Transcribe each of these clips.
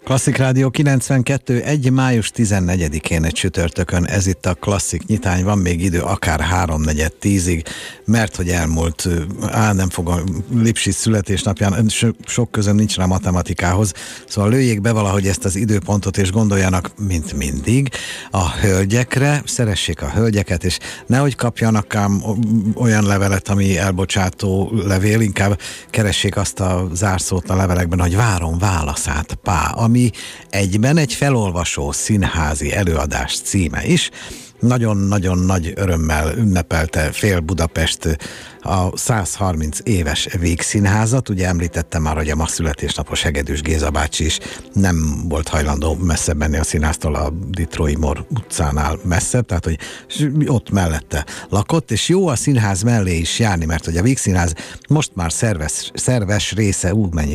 Klasszik Rádió 92, 1. május 14-én egy csütörtökön, ez itt a Klasszik nyitány, van még idő akár 3-4-10-ig, mert hogy elmúlt, nem fog a Lipsic születésnapján, sok közöm nincs rá matematikához, szóval lőjék be valahogy ezt az időpontot, és gondoljanak, mint mindig, a hölgyekre, szeressék a hölgyeket, és nehogy kapjanak ám olyan levelet, ami elbocsátó levél, inkább keressék azt a zárszót a levelekben, hogy várom válaszát, pá, ami egyben egy felolvasó színházi előadás címe is. Nagyon-nagyon nagy örömmel ünnepelte fél Budapest a 130 éves Vígszínházat. Ugye említettem már, hogy a ma születésnapos Hegedűs Géza bácsi is nem volt hajlandó messzebb menni a színháztól, a Ditrói Mor utcánál messzebb, tehát hogy ott lakott, és jó a színház mellé is járni, mert hogy a Vígszínház most már szerves része,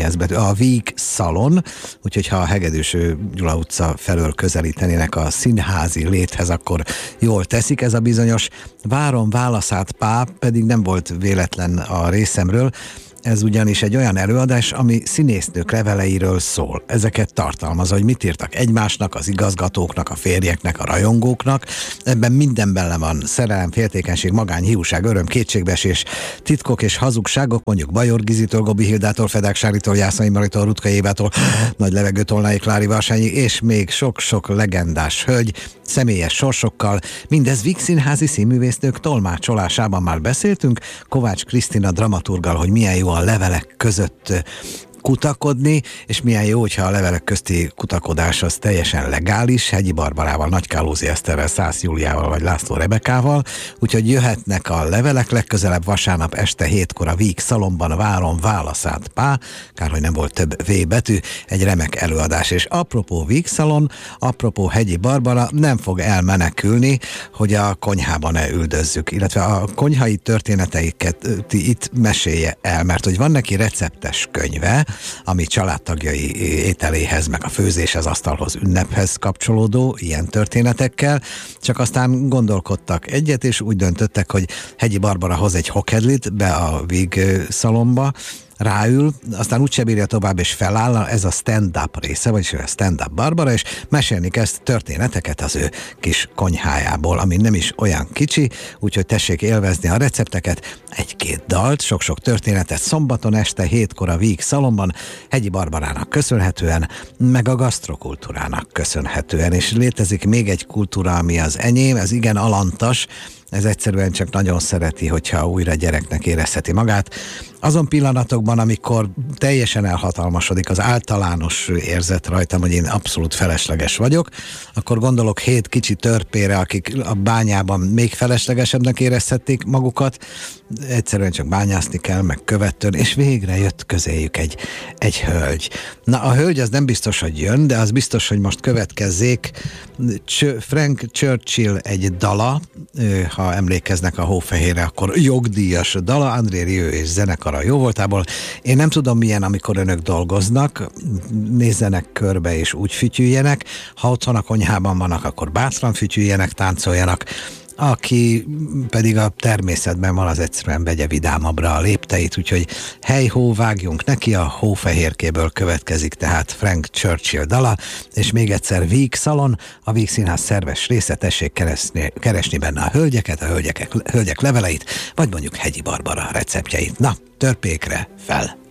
a Vígszalon, úgyhogy ha a Hegedűs Gyula utca felől közelítenének a színházi léthez, akkor jól teszik. Ez a bizonyos várom válaszát, pá, pedig nem volt véletlen a részemről. Ez ugyanis egy olyan előadás, ami színésznők leveleiről szól. Ezeket tartalmaz, hogy mit írtak egymásnak, az igazgatóknak, a férjeknek, a rajongóknak. Ebben minden benne van. Szerelem, féltékenység, magány, hiúság, öröm, kétségbeesés, titkok és hazugságok, mondjuk Bajor Gizitől, Gobi Hildától, Fedák Sáritól, Jászai Maritól, Rutka Évától, Nagy Levegő Tolnai Klári Varsányi, és még sok-sok legendás hölgy, személyes sorsokkal. Mindez Vígszínházi színművésznők tolmácsolásában már beszéltünk, Kovács Krisztina dramaturggal, hogy milyen jó a levelek között kutakodni, és milyen jó, hogyha a levelek közti kutakodás az teljesen legális, Hegyi Barbarával, Nagy Kálózi Eszterrel, Szász Júliával vagy László Rebekával, úgyhogy jöhetnek a levelek legközelebb vasárnap este 7-kor a Vígszalonban, várom válaszát, pá, kár, hogy nem volt több V betű, egy remek előadás, és apropó Vígszalon, apropó Hegyi Barbara, nem fog elmenekülni, hogy a konyhában ne üldözzük, illetve a konyhai történeteiket itt mesélje el, mert hogy van neki receptes könyve, ami családtagjai ételéhez, meg a főzéshez, asztalhoz, ünnephez kapcsolódó ilyen történetekkel, csak aztán gondolkodtak egyet, és úgy döntöttek, hogy Hegyi Barbara hoz egy hokedlit be a Vígszalonba, ráül, aztán úgyse bírja tovább, és feláll, ez a stand-up része, vagyis a stand-up Barbara, és mesélni kezd történeteket az ő kis konyhájából, ami nem is olyan kicsi, úgyhogy tessék élvezni a recepteket, egy-két dalt, sok-sok történetet szombaton este 7-kor a Vígszalonban, Hegyi Barbarának köszönhetően, meg a gasztrokultúrának köszönhetően, és létezik még egy kultúra, ami az enyém, ez igen alantas, ez egyszerűen csak nagyon szereti, hogyha újra gyereknek érezheti magát. Azon pillanatokban, amikor teljesen elhatalmasodik az általános érzet rajtam, hogy én abszolút felesleges vagyok, akkor gondolok 7 kicsi törpére, akik a bányában még feleslegesebbnek érezhették magukat, egyszerűen csak bányászni kell, meg követően, és végre jött közéjük egy hölgy. Na, a hölgy az nem biztos, hogy jön, de az biztos, hogy most következzék Frank Churchill egy dala, ha emlékeznek a Hófehérre, akkor jogdíjas dala, André Rieu és zenekara jó voltából. Én nem tudom milyen, amikor önök dolgoznak, nézzenek körbe és úgy fütyüljenek, ha otthon a konyhában vannak, akkor bátran fütyüljenek, táncoljanak, aki pedig a természetben van, az egyszerűen vegye vidámabbra a lépteit, úgyhogy hej-hó, vágjunk neki, a Hófehérkéből következik tehát Frank Churchill dala, és még egyszer Vígszalon, a Vígszínház szerves része, tessék keresni benne a hölgyeket, a hölgyek leveleit, vagy mondjuk Hegyi Barbara receptjeit. Na, törpékre fel!